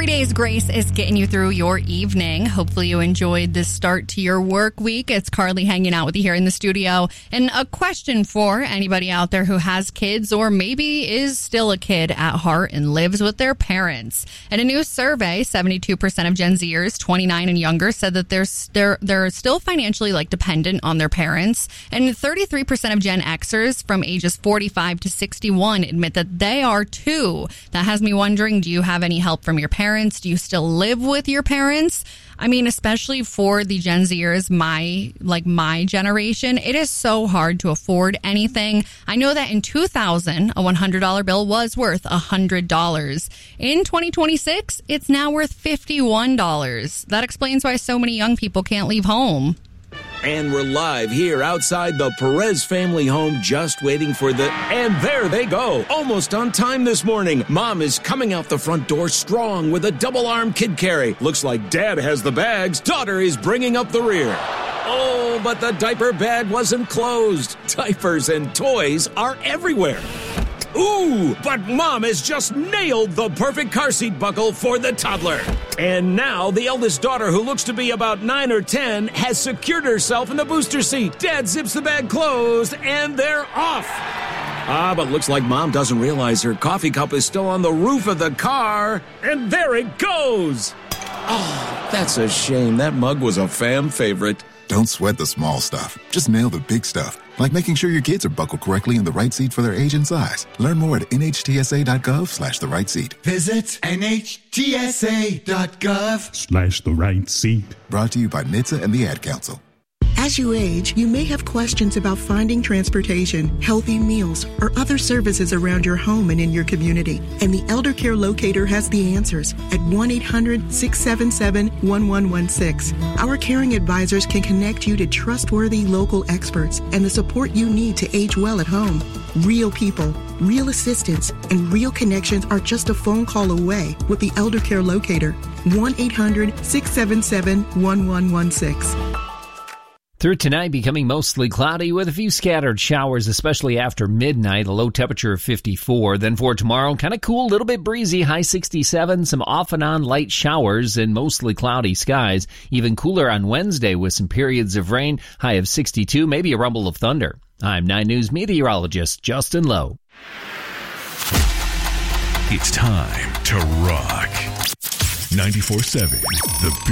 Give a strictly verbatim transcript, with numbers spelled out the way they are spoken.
Three Days Grace is getting you through your evening. Hopefully you enjoyed this start to your work week. It's Carly hanging out with you here in the studio. And a question for anybody out there who has kids or maybe is still a kid at heart and lives with their parents. In a new survey, seventy-two percent of Gen Zers, twenty-nine and younger, said that they're, they're, they're still financially like dependent on their parents. And thirty-three percent of Gen Xers from ages forty-five to sixty-one admit that they are too. That has me wondering, do you have any help from your parents? Parents? Do you still live with your parents? I mean, especially for the Gen Zers, my like my generation, it is so hard to afford anything. I know that in two thousand, a one hundred dollar bill was worth one hundred dollars. In twenty twenty-six, it's now worth fifty-one dollars. That explains why so many young people can't leave home. And we're live here outside the Perez family home, just waiting for the... And there they go, almost on time this morning. Mom is coming out the front door strong with a double-arm kid carry. Looks like Dad has the bags. Daughter is bringing up the rear. Oh, but the diaper bag wasn't closed. Diapers and toys are everywhere. Ooh, but Mom has just nailed the perfect car seat buckle for the toddler. And now the eldest daughter, who looks to be about nine or ten, has secured herself in the booster seat. Dad zips the bag closed, and they're off. Ah, but looks like Mom doesn't realize her coffee cup is still on the roof of the car. And there it goes. Oh, that's a shame. That mug was a fam favorite. Don't sweat the small stuff. Just nail the big stuff. Like making sure your kids are buckled correctly in the right seat for their age and size. Learn more at nhtsa.gov slash the right seat. Visit nhtsa.gov slash the right seat. Brought to you by N H T S A and the Ad Council. As you age, you may have questions about finding transportation, healthy meals, or other services around your home and in your community. And the Elder Care Locator has the answers at one eight hundred, six seven seven, one one one six. Our caring advisors can connect you to trustworthy local experts and the support you need to age well at home. Real people, real assistance, and real connections are just a phone call away with the Elder Care Locator. one eight hundred, six seven seven, one one one six. Through tonight, becoming mostly cloudy with a few scattered showers, especially after midnight, a low temperature of fifty-four. Then for tomorrow, kind of cool, a little bit breezy, high sixty-seven, some off and on light showers and mostly cloudy skies. Even cooler on Wednesday with some periods of rain, high of sixty-two, maybe a rumble of thunder. I'm nine News meteorologist Justin Lowe. It's time to rock. ninety-four seven, The